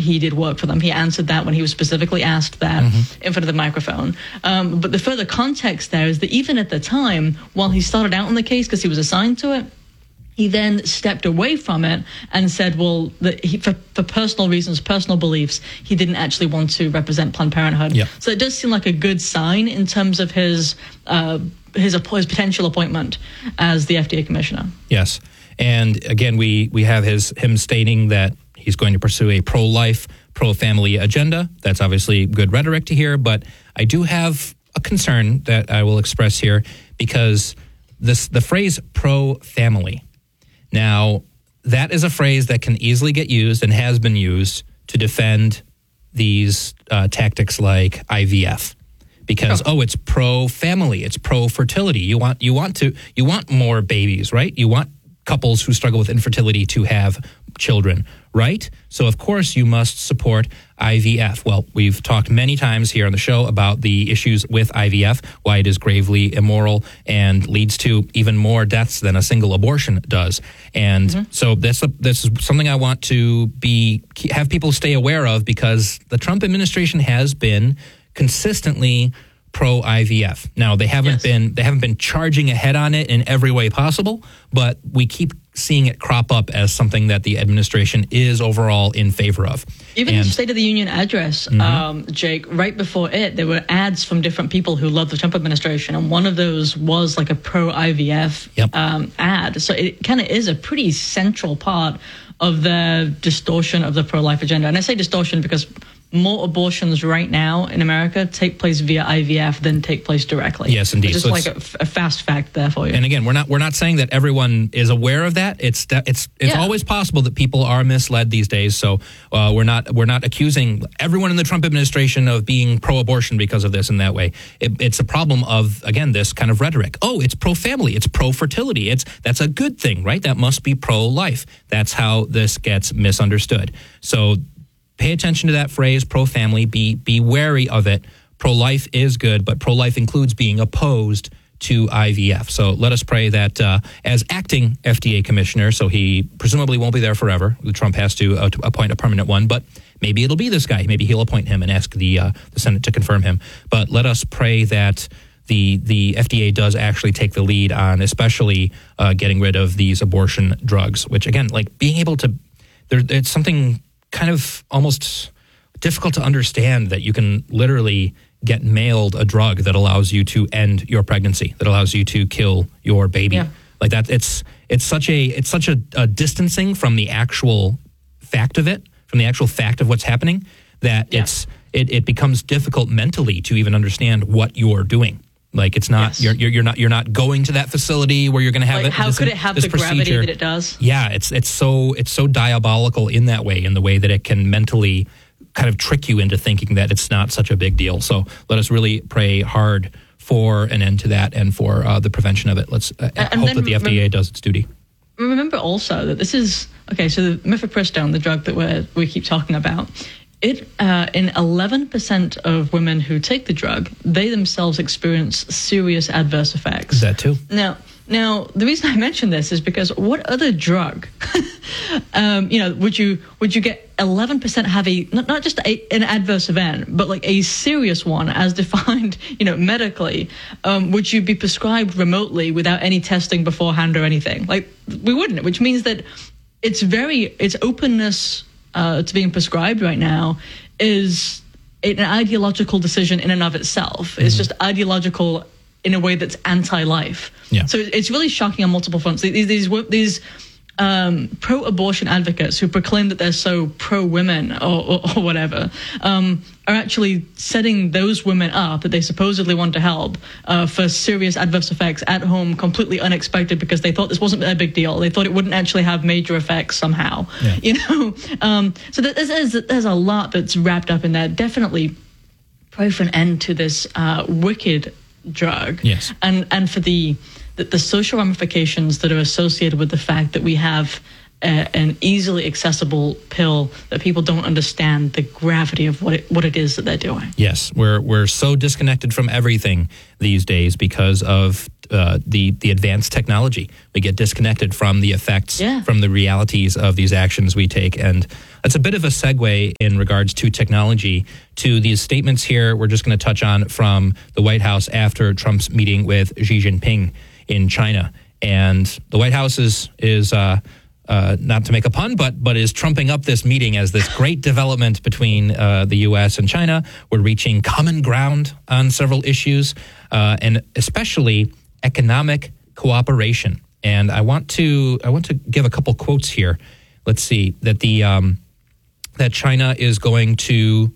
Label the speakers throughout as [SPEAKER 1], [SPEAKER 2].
[SPEAKER 1] he did work for them. He answered that when he was specifically asked that in front of the microphone. But the further context there is that even at the time, while he started out on the case because he was assigned to it, he then stepped away from it and said, well, that for personal reasons, personal beliefs, he didn't actually want to represent Planned Parenthood.
[SPEAKER 2] Yep.
[SPEAKER 1] So it does seem like a good sign in terms of his potential appointment as the FDA commissioner.
[SPEAKER 2] Yes. And again, we have him stating that he's going to pursue a pro-life, pro-family agenda. That's obviously good rhetoric to hear, but I do have a concern that I will express here because the phrase pro-family. Now, that is a phrase that can easily get used and has been used to defend these tactics like IVF, because it's pro-family, it's pro-fertility. You want more babies, right? You want couples who struggle with infertility to have children, right? So of course you must support IVF. Well, we've talked many times here on the show about the issues with IVF, why it is gravely immoral and leads to even more deaths than a single abortion does. And so this is something I want to have people stay aware of, because the Trump administration has been consistently pro IVF. Now they haven't been charging ahead on it in every way possible, but we keep seeing it crop up as something that the administration is overall in favor of.
[SPEAKER 1] Even the State of the Union address, Jake, right before it, there were ads from different people who love the Trump administration, and one of those was like a pro IVF ad. So it kind of is a pretty central part of the distortion of the pro-life agenda. And I say distortion because more abortions right now in America take place via IVF than take place directly.
[SPEAKER 2] Yes, indeed.
[SPEAKER 1] Just
[SPEAKER 2] so
[SPEAKER 1] like a fast fact there for you.
[SPEAKER 2] And again, we're not saying that everyone is aware of that. It's always possible that people are misled these days. So we're not accusing everyone in the Trump administration of being pro-abortion because of this and that way. It's a problem of, again, this kind of rhetoric. Oh, it's pro-family, it's pro-fertility. That's a good thing, right? That must be pro-life. That's how this gets misunderstood. So pay attention to that phrase, pro-family. Be wary of it. Pro-life is good, but pro-life includes being opposed to IVF. So let us pray that as acting FDA commissioner, so he presumably won't be there forever. Trump has to appoint a permanent one, but maybe it'll be this guy. Maybe he'll appoint him and ask the Senate to confirm him. But let us pray that the FDA does actually take the lead on especially getting rid of these abortion drugs, which again, like being able to, it's something kind of almost difficult to understand that you can literally get mailed a drug that allows you to end your pregnancy, that allows you to kill your baby. Yeah. Like that, it's such a distancing from the actual fact of it, from the actual fact of what's happening, that it becomes difficult mentally to even understand what you're doing. Like it's not you're not going to that facility where you're going to have it.
[SPEAKER 1] How could it have the gravity that it does?
[SPEAKER 2] Yeah, it's so diabolical in that way, in the way that it can mentally kind of trick you into thinking that it's not such a big deal. So let us really pray hard for an end to that and for the prevention of it. Let's hope that the FDA does its duty.
[SPEAKER 1] Remember also that this is so the mifepristone, the drug that we keep talking about. It in 11% of women who take the drug, they themselves experience serious adverse effects.
[SPEAKER 2] Is that too?
[SPEAKER 1] Now, the reason I mention this is because what other drug, would you get 11% have not just an adverse event, but like a serious one as defined, medically? Would you be prescribed remotely without any testing beforehand or anything? Like we wouldn't, which means that its openness to being prescribed right now is an ideological decision in and of itself. Mm-hmm. It's just ideological in a way that's anti-life. Yeah. So it's really shocking on multiple fronts. These pro-abortion advocates who proclaim that they're so pro-women or whatever are actually setting those women up that they supposedly want to help for serious adverse effects at home, completely unexpected, because they thought this wasn't a big deal. They thought it wouldn't actually have major effects somehow. Yeah. So there's a lot that's wrapped up in there. Definitely pray for an end to this wicked drug.
[SPEAKER 2] Yes.
[SPEAKER 1] And for the social ramifications that are associated with the fact that we have an easily accessible pill that people don't understand the gravity of what it is that they're doing.
[SPEAKER 2] Yes, we're so disconnected from everything these days because of the advanced technology. We get disconnected from the effects, from the realities of these actions we take. And that's a bit of a segue in regards to technology to these statements here we're just going to touch on from the White House after Trump's meeting with Xi Jinping in China. And the White House is not to make a pun, but is trumping up this meeting as this great development between the U.S. and China. We're reaching common ground on several issues, and especially economic cooperation. And I want to give a couple quotes here. Let's see that that China is going to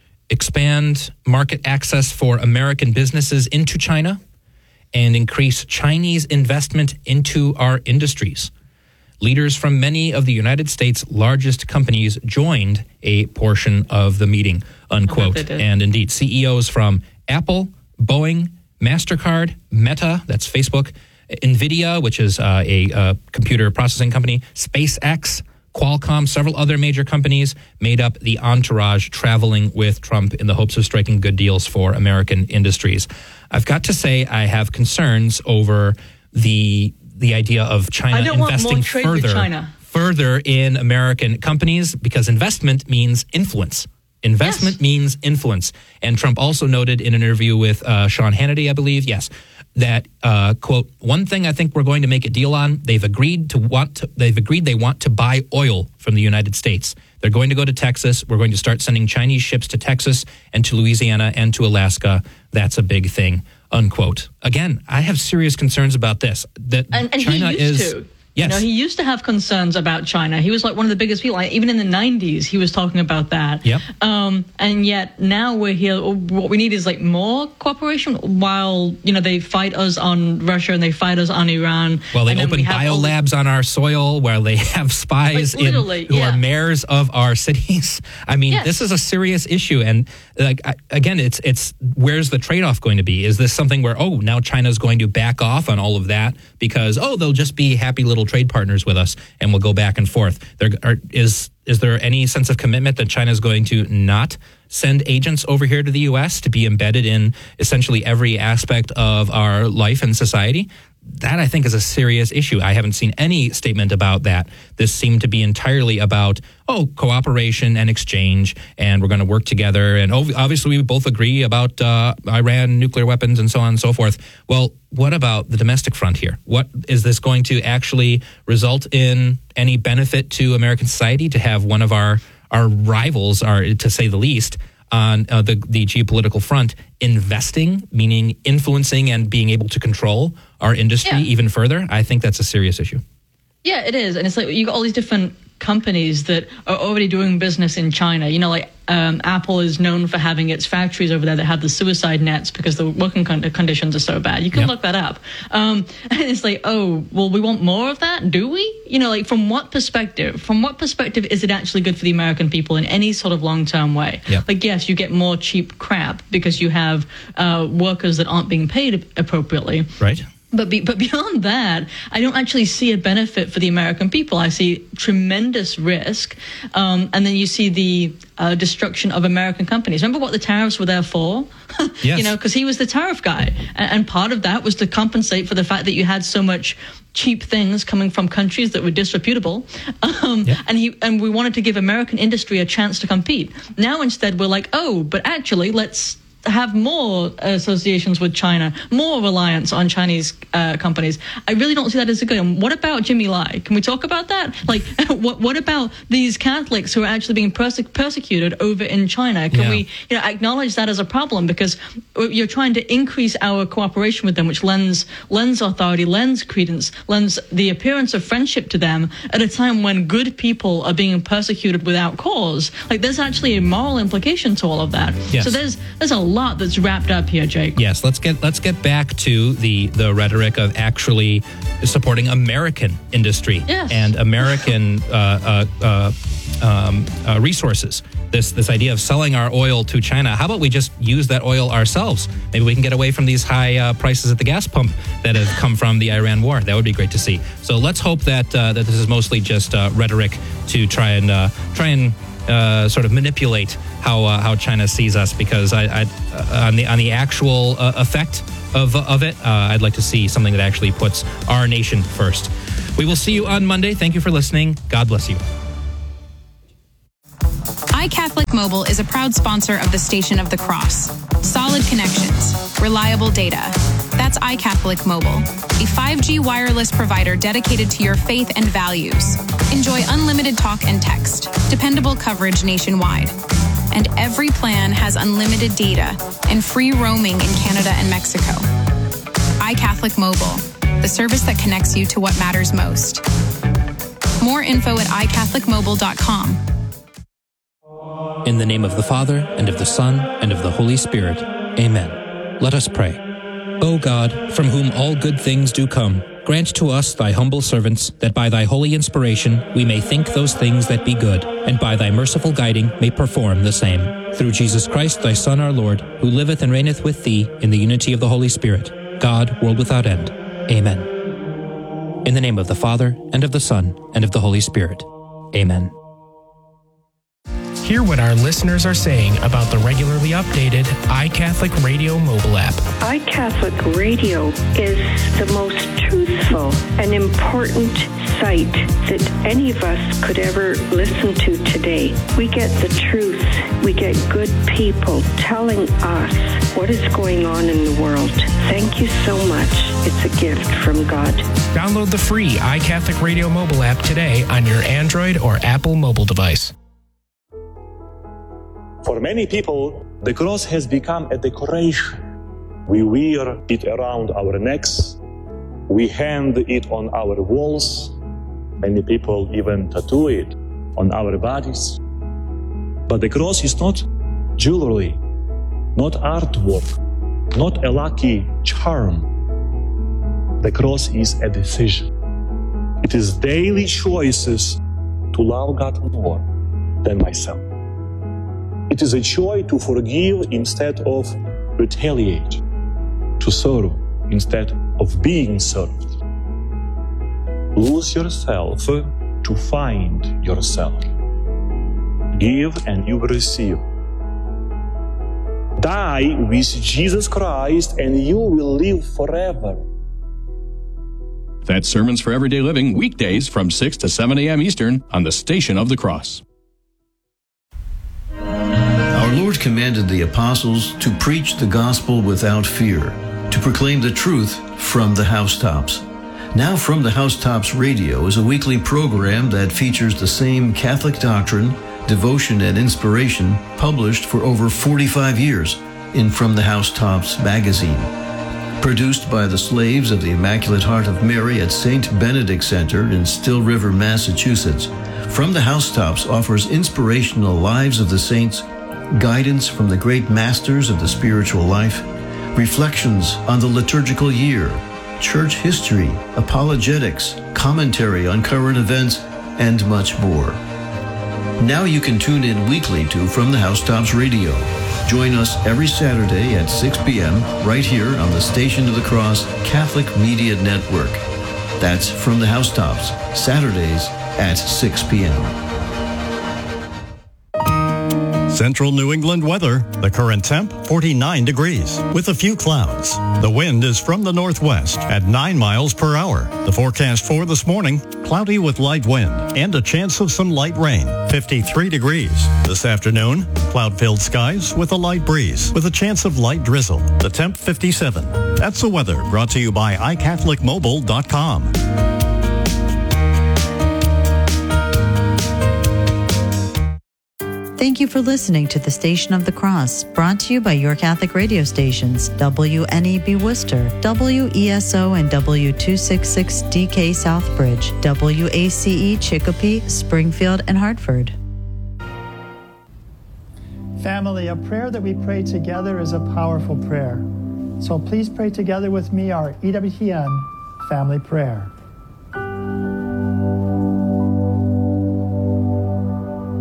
[SPEAKER 2] expand market access for American businesses into China and increase Chinese investment into our industries. Leaders from many of the United States' largest companies joined a portion of the meeting, unquote. And indeed, CEOs from Apple, Boeing, MasterCard, Meta, that's Facebook, NVIDIA, which is a computer processing company, SpaceX, Qualcomm, several other major companies made up the entourage traveling with Trump in the hopes of striking good deals for American industries. I've got to say I have concerns over the idea of China investing further in American companies because investment means influence. Investment means influence. And Trump also noted in an interview with Sean Hannity, I believe, that, quote, one thing I think we're going to make a deal on, they've agreed they want to buy oil from the United States. They're going to go to Texas. We're going to start sending Chinese ships to Texas and to Louisiana and to Alaska. That's a big thing, unquote. Again, I have serious concerns about this. That
[SPEAKER 1] and
[SPEAKER 2] China
[SPEAKER 1] he used to.
[SPEAKER 2] Yes.
[SPEAKER 1] You know, he used to have concerns about China. He was like one of the biggest people. Even in the 90s, he was talking about that.
[SPEAKER 2] Yep.
[SPEAKER 1] And yet now we're here. What we need is like more cooperation while, they fight us on Russia and they fight us on Iran.
[SPEAKER 2] Well, they open biolabs on our soil where they have spies who are mayors of our cities. I mean, this is a serious issue. And again, it's where's the trade-off going to be? Is this something where, now China's going to back off on all of that because, they'll just be happy little trade partners with us and we'll go back and forth? Is there any sense of commitment that China is going to not send agents over here to the U.S. to be embedded in essentially every aspect of our life and society? That, I think, is a serious issue. I haven't seen any statement about that. This seemed to be entirely about, cooperation and exchange, and we're going to work together. And obviously, we both agree about Iran, nuclear weapons, and so on and so forth. Well, what about the domestic front here? What is this going to actually result in any benefit to American society to have one of our rivals, to say the least, on the geopolitical front, investing, meaning influencing and being able to control our industry even further? I think that's a serious issue.
[SPEAKER 1] Yeah, it is. And it's like you got all these different companies that are already doing business in China. Apple is known for having its factories over there that have the suicide nets because the working conditions are so bad. You can look that up. And it's like, we want more of that? Do we? From what perspective? From what perspective is it actually good for the American people in any sort of long-term way? Yep. Yes, you get more cheap crap because you have workers that aren't being paid appropriately.
[SPEAKER 2] Right.
[SPEAKER 1] But beyond that, I don't actually see a benefit for the American people. I see tremendous risk. And then you see the destruction of American companies. Remember what the tariffs were there for?
[SPEAKER 2] Yes.
[SPEAKER 1] Because he was the tariff guy. And part of that was to compensate for the fact that you had so much cheap things coming from countries that were disreputable. And we wanted to give American industry a chance to compete. Now instead we're like, but actually let's have more associations with China, more reliance on Chinese companies. I really don't see that as a good. And what about Jimmy Lai? Can we talk about that? What about these Catholics who are actually being persecuted over in China? Can we acknowledge that as a problem? Because you're trying to increase our cooperation with them, which lends authority, lends credence, lends the appearance of friendship to them at a time when good people are being persecuted without cause. There's actually a moral implication to all of that.
[SPEAKER 2] Yes.
[SPEAKER 1] So there's a lot that's wrapped up here, Jake.
[SPEAKER 2] Yes, let's get back to the rhetoric of actually supporting American industry and American resources. This idea of selling our oil to China. How about we just use that oil ourselves? Maybe we can get away from these high prices at the gas pump that have come from the Iran war. That would be great to see. So let's hope that this is mostly just rhetoric to try and sort of manipulate how China sees us. Because on the actual effect of it, I'd like to see something that actually puts our nation first. We will see you on Monday. Thank you for listening. God bless you.
[SPEAKER 3] iCatholic Mobile is a proud sponsor of the Station of the Cross. Solid connections, reliable data. That's iCatholic Mobile, a 5G wireless provider dedicated to your faith and values. Enjoy unlimited talk and text, dependable coverage nationwide. And every plan has unlimited data and free roaming in Canada and Mexico. iCatholic Mobile, the service that connects you to what matters most. More info at iCatholicMobile.com.
[SPEAKER 2] In the name of the Father, and of the Son, and of the Holy Spirit. Amen. Let us pray. O God, from whom all good things do come, grant to us, thy humble servants, that by thy holy inspiration we may think those things that be good, and by thy merciful guiding may perform the same. Through Jesus Christ, thy Son, our Lord, who liveth and reigneth with thee in the unity of the Holy Spirit, God, world without end. Amen. In the name of the Father, and of the Son, and of the Holy Spirit. Amen.
[SPEAKER 4] Hear what our listeners are saying about the regularly updated iCatholic Radio mobile app.
[SPEAKER 5] iCatholic Radio is the most truthful and important site that any of us could ever listen to today. We get the truth. We get good people telling us what is going on in the world. Thank you so much. It's a gift from God.
[SPEAKER 4] Download the free iCatholic Radio mobile app today on your Android or Apple mobile device.
[SPEAKER 6] For many people, the cross has become a decoration. We wear it around our necks. We hang it on our walls. Many people even tattoo it on our bodies. But the cross is not jewelry, not artwork, not a lucky charm. The cross is a decision. It is daily choices to love God more than myself. It is a choice to forgive instead of retaliate, to serve instead of being served. Lose yourself to find yourself. Give and you will receive. Die with Jesus Christ and you will live forever.
[SPEAKER 7] That's Sermons for Everyday Living, weekdays from 6 to 7 a.m. Eastern on the Station of the Cross.
[SPEAKER 8] Our Lord commanded the apostles to preach the gospel without fear, to proclaim the truth from the housetops. Now From the Housetops Radio is a weekly program that features the same Catholic doctrine, devotion, and inspiration published for over 45 years in From the Housetops magazine. Produced by the slaves of the Immaculate Heart of Mary at St. Benedict Center in Still River, Massachusetts, From the Housetops offers inspirational lives of the saints, guidance from the great masters of the spiritual life, reflections on the liturgical year, church history, apologetics, commentary on current events, and much more. Now you can tune in weekly to From the Housetops Radio. Join us every Saturday at 6 p.m. right here on the Station of the Cross Catholic Media Network. That's From the Housetops, Saturdays at 6 p.m.
[SPEAKER 9] Central New England weather. The current temp, 49 degrees, with a few clouds. The wind is from the northwest at 9 miles per hour. The forecast for this morning, cloudy with light wind and a chance of some light rain, 53 degrees. This afternoon, cloud-filled skies with a light breeze, with a chance of light drizzle. The temp, 57. That's the weather, brought to you by iCatholicMobile.com.
[SPEAKER 10] Thank you for listening to the Station of the Cross, brought to you by your Catholic radio stations, WNEB Worcester, WESO and W266DK Southbridge, WACE Chicopee, Springfield, and Hartford.
[SPEAKER 11] Family, a prayer that we pray together is a powerful prayer. So please pray together with me our EWTN family prayer.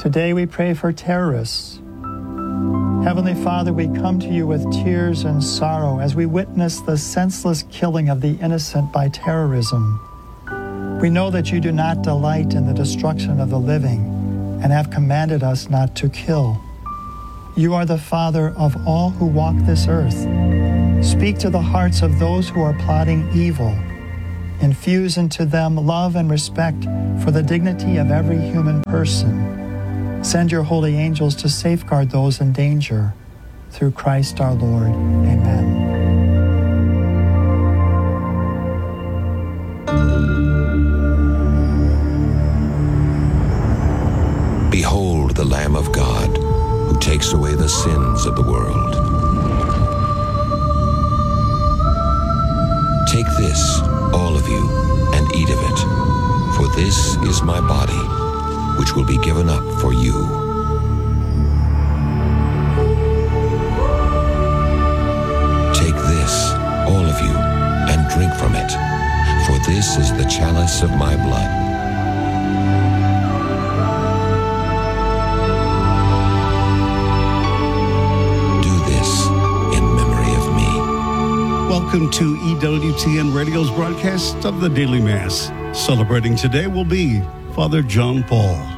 [SPEAKER 11] Today we pray for terrorists. Heavenly Father, we come to you with tears and sorrow as we witness the senseless killing of the innocent by terrorism. We know that you do not delight in the destruction of the living and have commanded us not to kill. You are the Father of all who walk this earth. Speak to the hearts of those who are plotting evil. Infuse into them love and respect for the dignity of every human person. Send your holy angels to safeguard those in danger. Through Christ our Lord. Amen.
[SPEAKER 12] Behold the Lamb of God, who takes away the sins of the world. Take this, all of you, and eat of it, for this is my body, which will be given up for you. Take this, all of you, and drink from it, for this is the chalice of my blood. Do this in memory of me.
[SPEAKER 13] Welcome to EWTN Radio's broadcast of the Daily Mass. Celebrating today will be Father John Paul.